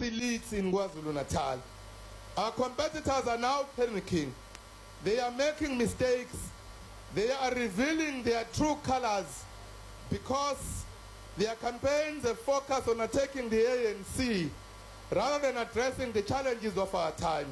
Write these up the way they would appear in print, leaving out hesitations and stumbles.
policy leaks in KwaZulu-Natal. Our competitors are now panicking. They are making mistakes. They are revealing their true colors because their campaigns have focused on attacking the ANC rather than addressing the challenges of our time.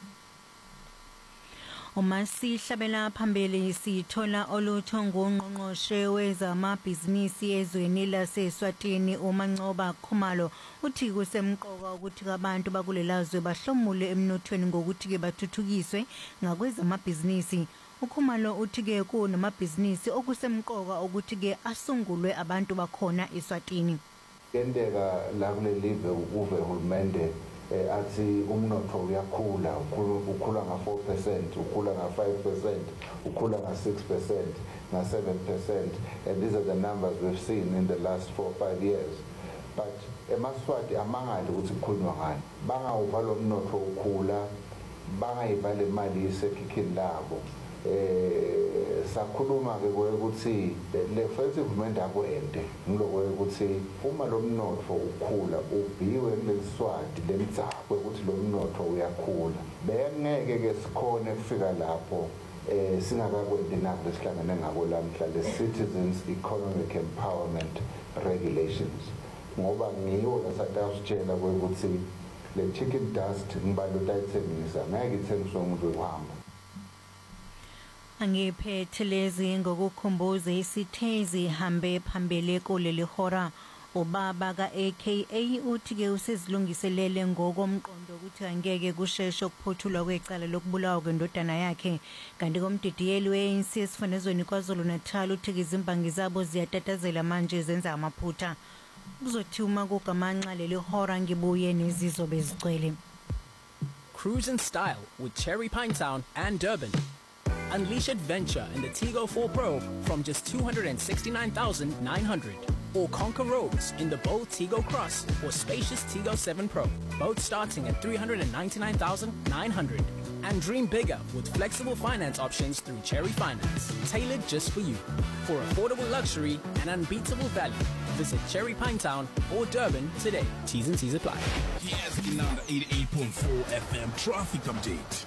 Uma sihlabela phambili sithola olutho ngongqongqoshe wezamabhizinisi ezweni laseSwatini uMancoba Khumalo uthi kusemqoka ukuthi abantu bakulelazwe bahlomule emnothweni ngokuthi ke bathuthukiswe ngakwezamabhizinisi. uKhumalo uthi ke kunamabhizinisi okusemqoka ukuthi ke asungulwe abantu bakhona eSwatini. Kendeka la kulelive uve uhulumende athi umnotho uyakhula ukhula nga4%, ukhula nga5%, ukhula nga6%, nga7%, and these are the numbers we've seen in the last 4 or 5 years. But eMaswati amangali ukuthi kukhulunywa ngani, bangawuva lo mnotho ukhula, bangayiva le mali isekhikhini labo. Sakhuluma ke ukuthi le first government akwende ngilokho ukuthi uma lo mnotho ukhula ubhiwe kuleswati lemtsakwe ukuthi lo mnotho uyakhula bengeke ke sikhone kufika lapho singakakwendi nakho lesihlangane ngako lamhla le Citizens Economic Empowerment Regulations ngoba ngiyo lasatashela ukuthi le chicken dust ngibalo tayithengisa ngeke ithengiswe umuntu ohamba. Angiphethelezi ngokukhumbuza isithezi hambe phambili kuleli hora ubaba kaAKA uthi ke usezilungiselele ngokomqondo ukuthi angeke kusheshe ukuphothulwa kwecala lokubulawa kwendodana yakhe kanti komdidiyeli weANC esifanezweni KwaZulu-Natal uthi izimbangi zabo ziyatatazela manje zenza amaphutha kuzothi uma kugamanxa leli hora ngibuye nezizo bezigcwele. Cruise in style with Cherry Pinetown and Durban. Unleash adventure in the Tigo 4 Pro from just 269,900. Or conquer roads in the bold Tigo Cross or spacious Tigo 7 Pro, both starting at 399,900. And dream bigger with flexible finance options through Cherry Finance, tailored just for you. For affordable luxury and unbeatable value, visit Cherry Pinetown or Durban today. T's and C's apply. Yes, number 88.4 FM traffic update.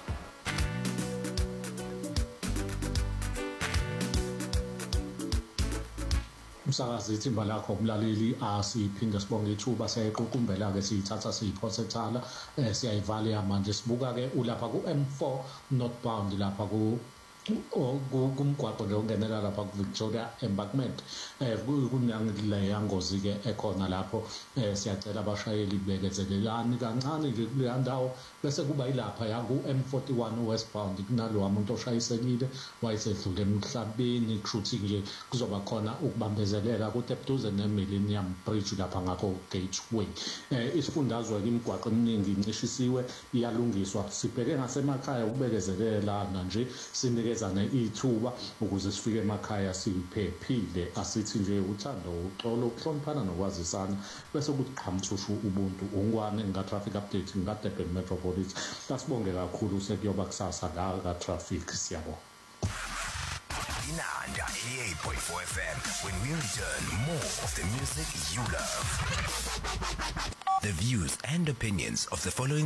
Umsakazi ithimba lakho umlaleli asiphinde sibonge ithuba sequkumbela ke sithatha siyiphose thala siyayivala manje sibuka ke ulapha ku M4 northbound lapha kumgwaqo nje ungenela lapha ku Victoria Embankment kunangile yangozi ke ekhona lapho siyacela abashayeli bekezelelani kancane ke kule ndawo bese kuba ilapha ya ku M41 westbound kunalo umuntu oshayisekile wayesedlule emhlabeni kushuthi nje kuzoba khona ukubambezeleka kutebuduze neMillennium Bridge lapha ngakho Gateway. Isifundazwe imigwaqo eminingi incishisiwe iyalungiswa sibheke ngasemakhaya ukubekezelela nje sinikezana ithuba ukuze sifike emakhaya siphephile asithi nje uthando uxolo ukuhloniphana nokwazisana bese kuqhamthusha ubuntu ungwane nga traffic update ngaDurban Metropolitan. Sasibonge kakhulu sekuyoba kusasa la ka traffic siyabonga. Inanda 88.4 FM when we return more of the music you love. The views and opinions of the following